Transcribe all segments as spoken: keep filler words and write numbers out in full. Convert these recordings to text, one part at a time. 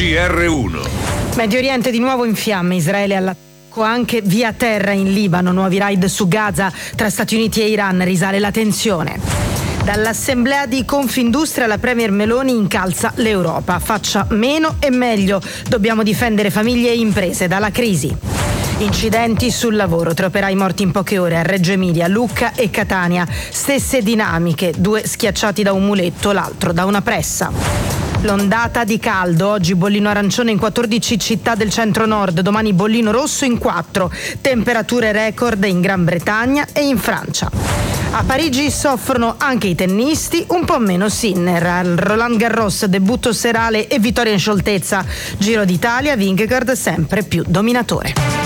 G R uno. Medio Oriente di nuovo in fiamme, Israele all'attacco anche via terra in Libano, nuovi raid su Gaza tra Stati Uniti e Iran, risale la tensione. Dall'assemblea di Confindustria la premier Meloni incalza l'Europa, faccia meno e meglio, dobbiamo difendere famiglie e imprese dalla crisi. Incidenti sul lavoro, tre operai morti in poche ore a Reggio Emilia, Lucca e Catania, stesse dinamiche, due schiacciati da un muletto, l'altro da una pressa. L'ondata di caldo, oggi bollino arancione in quattordici città del centro-nord, domani bollino rosso in quattro, temperature record in Gran Bretagna e in Francia. A Parigi soffrono anche i tennisti, un po' meno Sinner, al Roland Garros debutto serale e vittoria in scioltezza, Giro d'Italia, Vingegaard sempre più dominatore.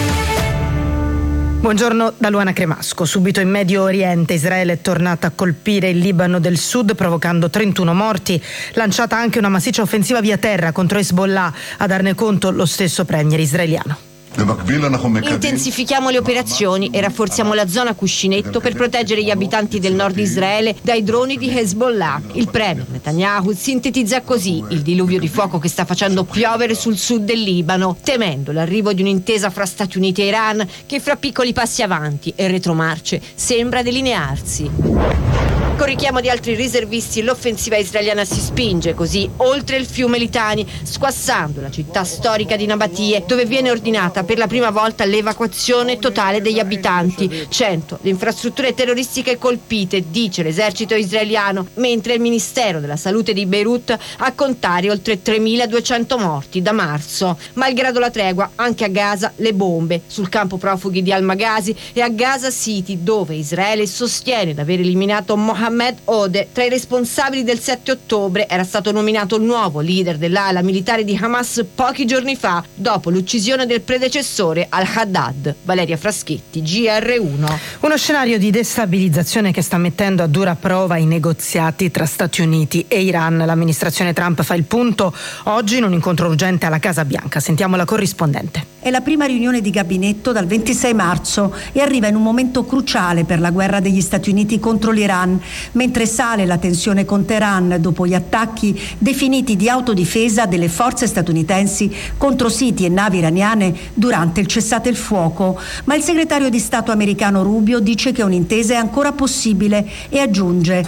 Buongiorno da Luana Cremasco. Subito in Medio Oriente Israele è tornata a colpire il Libano del Sud provocando trentuno morti, lanciata anche una massiccia offensiva via terra contro Hezbollah, a darne conto lo stesso premier israeliano. Intensifichiamo le operazioni e rafforziamo la zona cuscinetto per proteggere gli abitanti del nord Israele dai droni di Hezbollah. Il premier Netanyahu sintetizza così il diluvio di fuoco che sta facendo piovere sul sud del Libano, temendo l'arrivo di un'intesa fra Stati Uniti e Iran che fra piccoli passi avanti e retromarce sembra delinearsi. Con richiamo di altri riservisti l'offensiva israeliana si spinge così oltre il fiume Litani, squassando la città storica di Nabatie, dove viene ordinata per la prima volta l'evacuazione totale degli abitanti. Cento le infrastrutture terroristiche colpite, dice l'esercito israeliano, mentre il Ministero della Salute di Beirut a contare oltre tremiladuecento morti da marzo. Malgrado la tregua, anche a Gaza le bombe sul campo profughi di Al-Maghazi e a Gaza City, dove Israele sostiene di aver eliminato Mohammed Mohammed Ode. Tra i responsabili del sette ottobre era stato nominato il nuovo leader dell'ala militare di Hamas pochi giorni fa, dopo l'uccisione del predecessore al-Haddad. Valeria Fraschetti, G R uno. Uno scenario di destabilizzazione che sta mettendo a dura prova i negoziati tra Stati Uniti e Iran. L'amministrazione Trump fa il punto oggi in un incontro urgente alla Casa Bianca. Sentiamo la corrispondente. È la prima riunione di gabinetto dal ventisei marzo e arriva in un momento cruciale per la guerra degli Stati Uniti contro l'Iran, mentre sale la tensione con Teheran dopo gli attacchi definiti di autodifesa delle forze statunitensi contro siti e navi iraniane durante il cessate il fuoco. Ma il segretario di Stato americano Rubio dice che un'intesa è ancora possibile e aggiunge: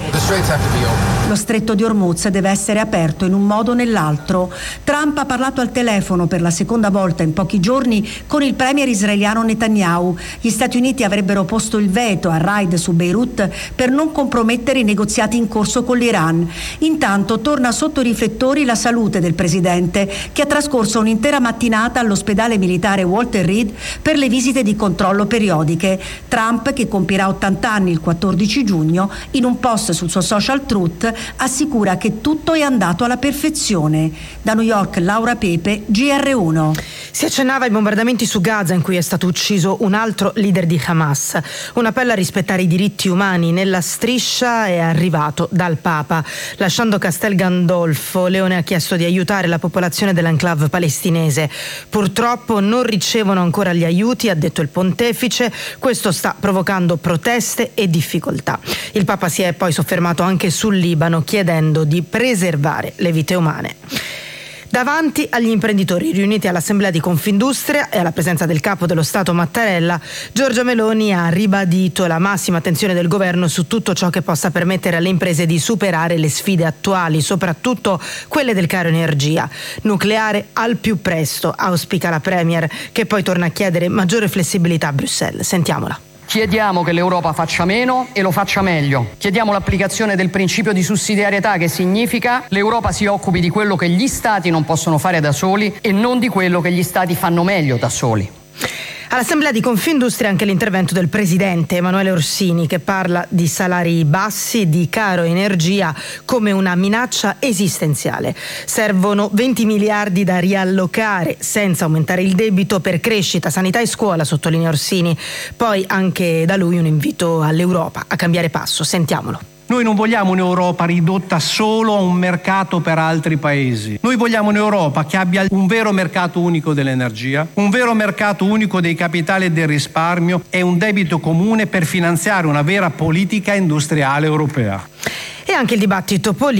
lo stretto di Hormuz deve essere aperto in un modo o nell'altro. Trump ha parlato al telefono per la seconda volta in pochi giorni con il premier israeliano Netanyahu. Gli Stati Uniti avrebbero posto il veto al raid su Beirut per non compromettere i negoziati in corso con l'Iran. Intanto torna sotto i riflettori la salute del presidente, che ha trascorso un'intera mattinata all'ospedale militare Walter Reed per le visite di controllo periodiche. Trump, che compirà ottanta anni il quattordici giugno, in un post sul suo social Truth assicura che tutto è andato alla perfezione. Da New York, Laura Pepe, G R uno. Si accennava ai bombardamenti su Gaza, in cui è stato ucciso un altro leader di Hamas. Un appello a rispettare i diritti umani nella striscia è arrivato dal Papa. Lasciando Castel Gandolfo, Leone ha chiesto di aiutare la popolazione dell'enclave palestinese. Purtroppo non ricevono ancora gli aiuti, ha detto il pontefice. Questo sta provocando proteste e difficoltà. Il Papa si è poi soffermato anche sul Libano, chiedendo di preservare le vite umane. Davanti agli imprenditori riuniti all'Assemblea di Confindustria e alla presenza del capo dello Stato Mattarella, Giorgia Meloni ha ribadito la massima attenzione del governo su tutto ciò che possa permettere alle imprese di superare le sfide attuali, soprattutto quelle del caro energia. Nucleare al più presto, auspica la Premier, che poi torna a chiedere maggiore flessibilità a Bruxelles. Sentiamola. Chiediamo che l'Europa faccia meno e lo faccia meglio. Chiediamo l'applicazione del principio di sussidiarietà, che significa l'Europa si occupi di quello che gli Stati non possono fare da soli e non di quello che gli Stati fanno meglio da soli. All'Assemblea di Confindustria anche l'intervento del presidente Emanuele Orsini, che parla di salari bassi, di caro energia come una minaccia esistenziale. Servono venti miliardi da riallocare senza aumentare il debito per crescita, sanità e scuola, sottolinea Orsini. Poi anche da lui un invito all'Europa a cambiare passo. Sentiamolo. Noi non vogliamo un'Europa ridotta solo a un mercato per altri paesi. Noi vogliamo un'Europa che abbia un vero mercato unico dell'energia, un vero mercato unico dei capitali e del risparmio e un debito comune per finanziare una vera politica industriale europea. E anche il dibattito politico